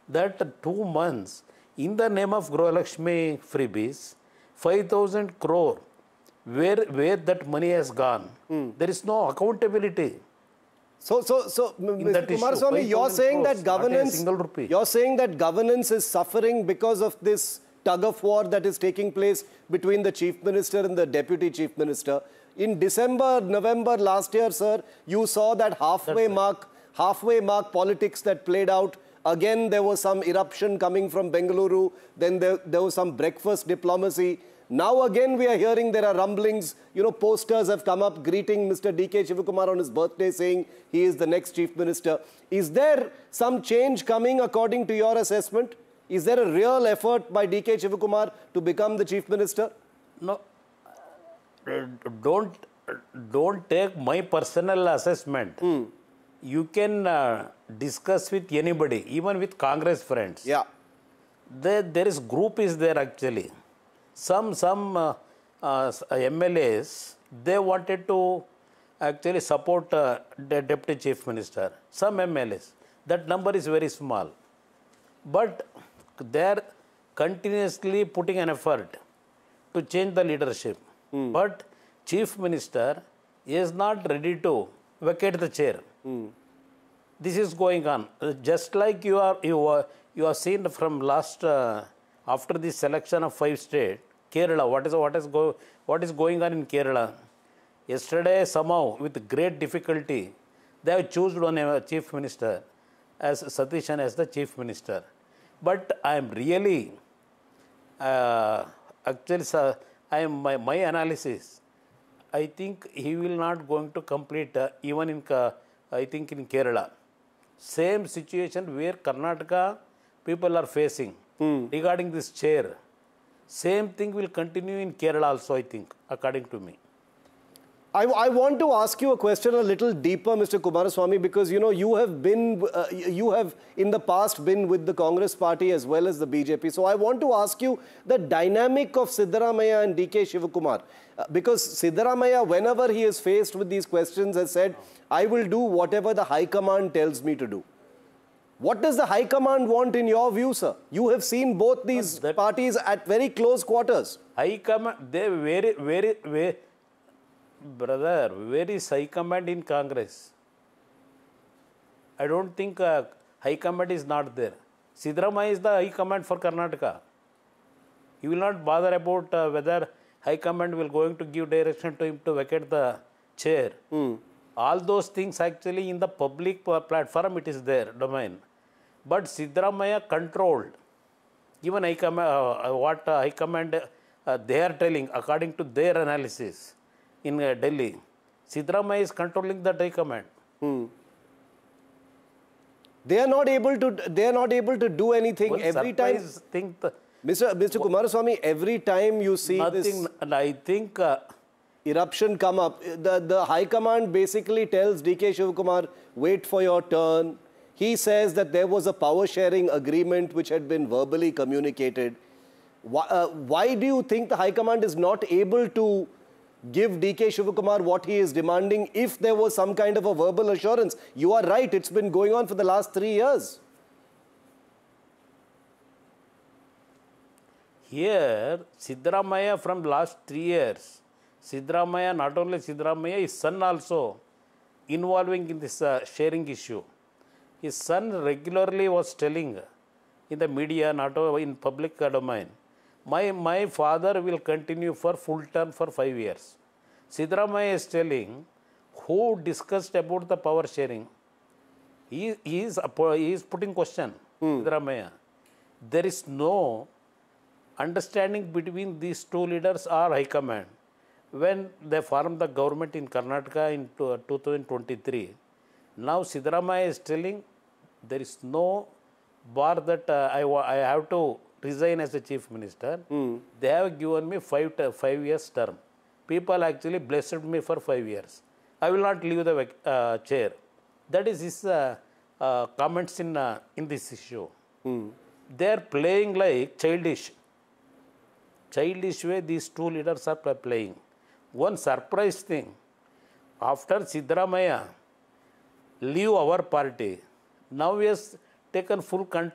that 2 months, in the name of Grohalakshmi freebies, 5,000 crore, where that money has gone, there is no accountability. So, Mr. Kumaraswamy, you're saying that governance is suffering because of this tug of war that is taking place between the Chief Minister and the Deputy Chief Minister. In December, November last year, sir, you saw that halfway mark politics that played out. Again, there was some eruption coming from Bengaluru. Then there was some breakfast diplomacy. Now again, we are hearing there are rumblings. Posters have come up greeting Mr. D.K. Shivakumar on his birthday, saying he is the next Chief Minister. Is there some change coming according to your assessment? Is there a real effort by D.K. Shivakumar to become the Chief Minister? No. Don't take my personal assessment. You can discuss with anybody, even with Congress friends. Yeah. There is group is there actually. Some MLAs, they wanted to actually support the Deputy Chief Minister. Some MLAs. That number is very small. But they are continuously putting an effort to change the leadership. But Chief Minister is not ready to vacate the chair. This is going on. Just like you have seen from last after the selection of 5 states, Kerala. What is going on in Kerala? Yesterday, somehow with great difficulty, they have chosen one Chief Minister as Satishan as the Chief Minister. But I am really actually, my analysis. I think he will not going to complete even in I think in Kerala. Same situation where Karnataka people are facing regarding this chair. Same thing will continue in Kerala also, I think, according to me. I want to ask you a question a little deeper, Mr. Kumaraswamy, because you have been, you have in the past been with the Congress party as well as the BJP. So I want to ask you the dynamic of Siddaramaiah and D.K. Shivakumar, because Siddaramaiah, whenever he is faced with these questions, has said, "I will do whatever the High Command tells me to do." What does the High Command want in your view, sir? You have seen both these parties at very close quarters. High Command, they very, brother, where is High Command in Congress? I don't think High Command is not there. Siddaramaiah is the High Command for Karnataka. He will not bother about whether High Command will going to give direction to him to vacate the chair. All those things actually in the public platform, it is their domain. But Siddaramaiah controlled. Even High Command, what High Command they are telling according to their analysis in Delhi, Siddaramaiah is controlling the High Command. They are not able to do anything. One every time. Mr. Kumaraswamy, every time you see this, I think eruption come up, the High Command basically tells D.K. Shivakumar, wait for your turn. He says that there was a power sharing agreement which had been verbally communicated. Why do you think the High Command is not able to give D.K. Shivakumar what he is demanding if there was some kind of a verbal assurance? You are right, it's been going on for the last 3 years. Here, Siddaramaiah from last 3 years, Siddaramaiah, not only Siddaramaiah, his son also involving in this sharing issue. His son regularly was telling in the media, not in public domain, my father will continue for full term for 5 years. Siddaramaiah is telling, who discussed about the power sharing? He is putting question, Siddaramaiah. There is no understanding between these two leaders or High Command. When they formed the government in Karnataka in 2023, now Siddaramaiah is telling there is no bar that I have to resign as the Chief Minister. They have given me 5 years term. People actually blessed me for 5 years. I will not leave the chair. That is his comments in this issue. They are playing like childish way these two leaders are playing. One surprise thing, after Siddaramaiah leave our party, now he has taken full control